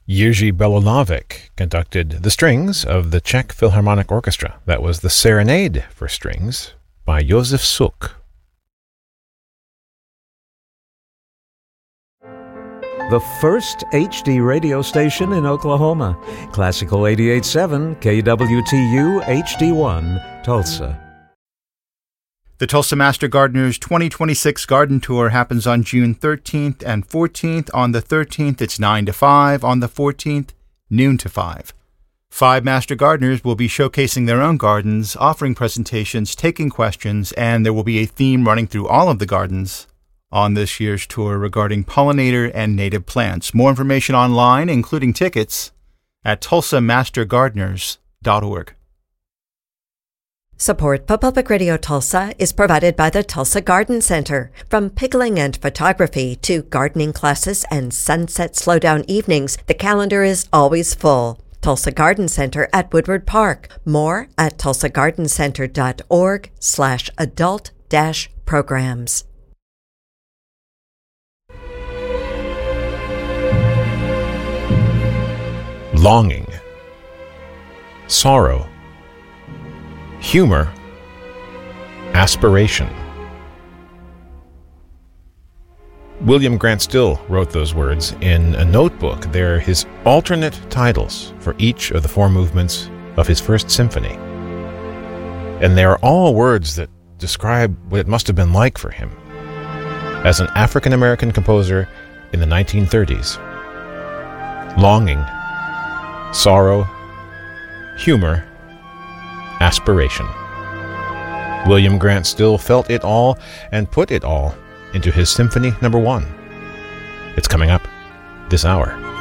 Jiří Belonáček conducted the strings of the Czech Philharmonic Orchestra. That was the Serenade for Strings by Josef Suk. The first HD radio station in Oklahoma. Classical 88.7 KWTU HD1, Tulsa. The Tulsa Master Gardeners 2026 Garden Tour happens on June 13th and 14th. On the 13th, it's 9 to 5. On the 14th, noon to 5. 5 Master Gardeners will be showcasing their own gardens, offering presentations, taking questions, and there will be a theme running through all of the gardens on this year's tour regarding pollinator and native plants. More information online, including tickets, at tulsamastergardeners.org. Support for Public Radio Tulsa is provided by the Tulsa Garden Center. From pickling and photography to gardening classes and sunset slowdown evenings, the calendar is always full. Tulsa Garden Center at Woodward Park. More at tulsagardencenter.org/adult-programs. Longing, sorrow, humor, aspiration. William Grant Still wrote those words in a notebook. They're his alternate titles for each of the 4 movements of his first symphony. And they are all words that describe what it must have been like for him as an African-American composer in the 1930s. Longing, sorrow, humor, aspiration. William Grant Still felt it all and put it all into his Symphony No. 1. It's coming up this hour.